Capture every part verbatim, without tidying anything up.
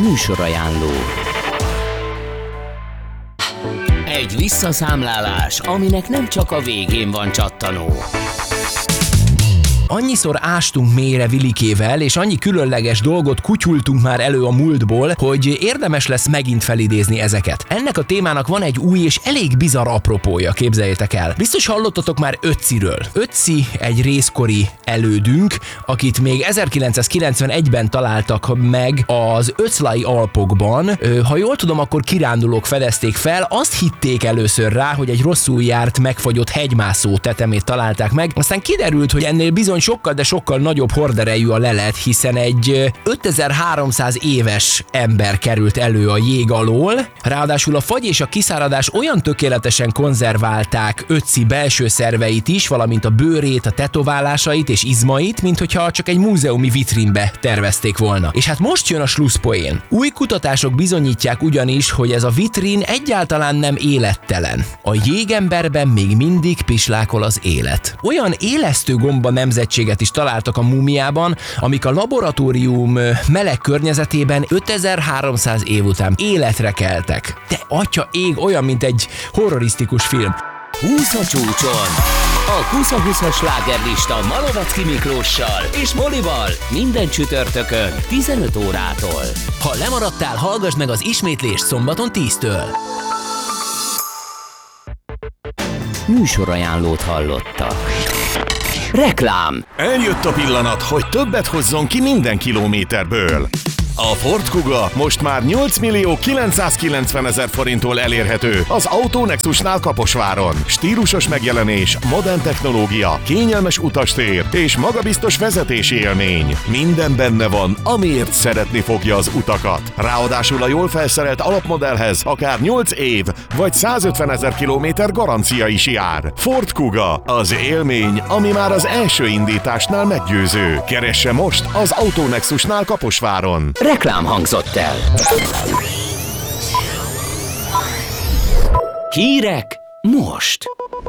Műsorajánló. Egy visszaszámlálás, aminek nem csak a végén van csattanó. Annyiszor ástunk mélyre Vilikével, és annyi különleges dolgot kutyultunk már elő a múltból, hogy érdemes lesz megint felidézni ezeket. Ennek a témának van egy új és elég bizarr apropója, képzeljétek el. Biztos hallottatok már Ötziről. Ötzi egy részkori elődünk, akit még ezerkilencszázkilencvenegyben találtak meg az Ötzlai Alpokban. Ha jól tudom, akkor kirándulók fedezték fel, azt hitték először rá, hogy egy rosszul járt, megfagyott hegymászó tetemét találták meg. Aztán kiderült, hogy ennél bizony sokkal, de sokkal nagyobb horderejű a lelet, hiszen egy ötezer-háromszáz éves ember került elő a jég alól. Ráadásul a fagy és a kiszáradás olyan tökéletesen konzerválták Ötzi belső szerveit is, valamint a bőrét, a tetoválásait és izmait, mint hogyha csak egy múzeumi vitrínbe tervezték volna. És hát most jön a slusszpoén. Új kutatások bizonyítják ugyanis, hogy ez a vitrín egyáltalán nem élettelen. A jégemberben még mindig pislákol az élet. Olyan élesztő gomba nemzetséget is találtak a múmiában, amik a laboratórium meleg környezetében ötezer-háromszáz év után életre keltek. De atya ég, olyan, mint egy horrorisztikus film. húsz a csúcson. A húsz húszas slágerlista Malovecki Miklóssal és Molival minden csütörtökön tizenöt órától. Ha lemaradtál, hallgass meg az ismétlést szombaton tíztől. Műsorajánlót hallottak. Reklám. Eljött a pillanat, hogy többet hozzon ki minden kilométerből. A Ford Kuga most már nyolc millió kilencszázkilencvenezer forinttól elérhető az Autonexusnál Kaposváron. Stílusos megjelenés, modern technológia, kényelmes utastér és magabiztos vezetési élmény. Minden benne van, amiért szeretni fogja az utakat. Ráadásul a jól felszerelt alapmodellhez akár nyolc év vagy százötvenezer kilométer garancia is jár. Ford Kuga, az élmény, ami már az első indításnál meggyőző. Keresse most az Autonexusnál Kaposváron. Reklám hangzott el. Hírek most.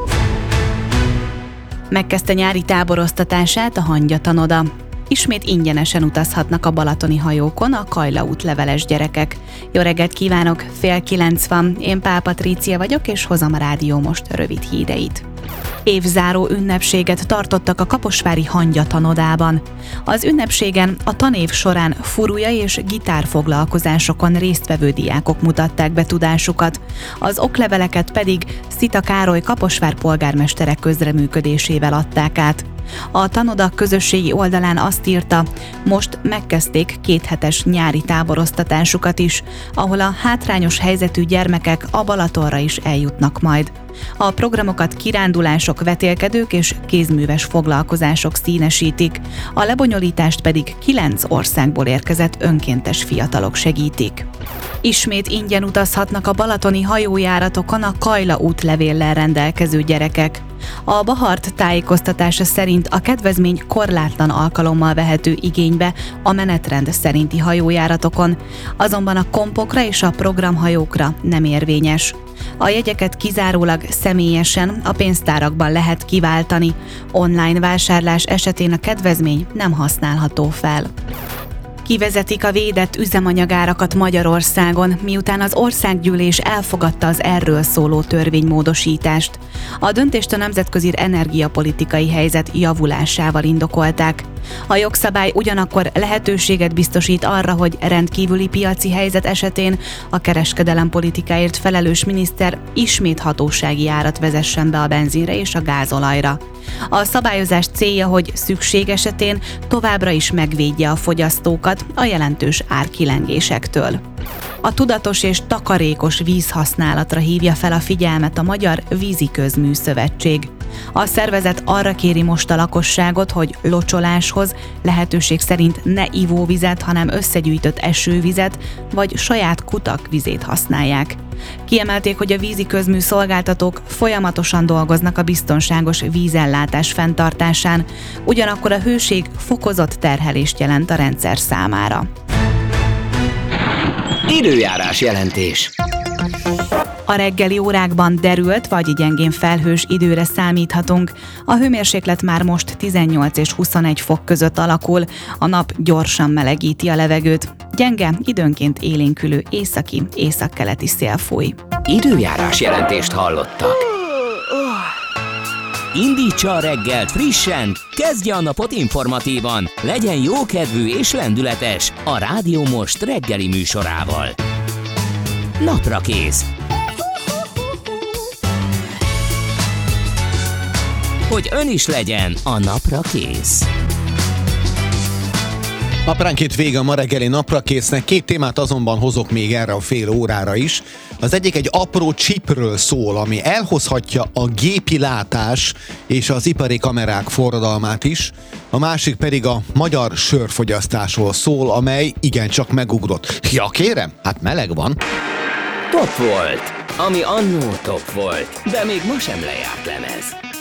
Megkezdte nyári táboroztatását a Hangyatanoda. Ismét ingyenesen utazhatnak a balatoni hajókon a Kajla útleveles gyerekek. Jó reggelt kívánok, fél kilenc van, én Pál Patrícia vagyok, és hozom a rádió most rövid híreit. Évzáró ünnepséget tartottak a kaposvári Hangyatanodában. Az ünnepségen a tanév során furúja és gitárfoglalkozásokon résztvevő diákok mutatták be tudásukat, az okleveleket pedig Szita Károly kaposvár polgármestere közreműködésével adták át. A tanoda közösségi oldalán azt írta, most megkezdték kéthetes nyári táboroztatásukat is, ahol a hátrányos helyzetű gyermekek a Balatonra is eljutnak majd. A programokat kirándulások, vetélkedők és kézműves foglalkozások színesítik, a lebonyolítást pedig kilenc országból érkezett önkéntes fiatalok segítik. Ismét ingyen utazhatnak a balatoni hajójáratokon a Kajla útlevéllel rendelkező gyerekek. A Bahart tájékoztatása szerint a kedvezmény korlátlan alkalommal vehető igénybe a menetrend szerinti hajójáratokon, azonban a kompokra és a programhajókra nem érvényes. A jegyeket kizárólag személyesen a pénztárakban lehet kiváltani, online vásárlás esetén a kedvezmény nem használható fel. Kivezetik a védett üzemanyagárakat Magyarországon, miután az országgyűlés elfogadta az erről szóló törvénymódosítást. A döntést a nemzetközi energiapolitikai helyzet javulásával indokolták. A jogszabály ugyanakkor lehetőséget biztosít arra, hogy rendkívüli piaci helyzet esetén a kereskedelempolitikáért felelős miniszter ismét hatósági árat vezessen be a benzinre és a gázolajra. A szabályozás célja, hogy szükség esetén továbbra is megvédje a fogyasztókat a jelentős árkilengésektől. A tudatos és takarékos vízhasználatra hívja fel a figyelmet a Magyar Víziközmű Szövetség. A szervezet arra kéri most a lakosságot, hogy locsoláshoz lehetőség szerint ne ivóvizet, hanem összegyűjtött esővizet vagy saját kutak vizét használják. Kiemelték, hogy a víziközmű szolgáltatók folyamatosan dolgoznak a biztonságos vízellátás fenntartásán, ugyanakkor a hőség fokozott terhelést jelent a rendszer számára. Időjárás jelentés. A reggeli órákban derült vagy gyengén felhős időre számíthatunk. A hőmérséklet már most tizennyolc és huszonegy fok között alakul, a nap gyorsan melegíti a levegőt. Gyenge, időnként élénkülő északi, északkeleti szél fúj. Időjárás jelentést hallottak. Indítsa a reggelt frissen, kezdje a napot informatívan, legyen jókedvű és lendületes a Rádió Most reggeli műsorával. Napra kész. Hogy ön is legyen a napra kész. Napránként vége a ma reggeli napra késznek, két témát azonban hozok még erre a fél órára is. Az egyik egy apró chipről szól, ami elhozhatja a gépi látás és az ipari kamerák forradalmát is. A másik pedig a magyar sörfogyasztásról szól, amely igencsak megugrott. Ja kérem, hát meleg van. Top volt, ami annó top volt, de még ma sem lejárt lemez.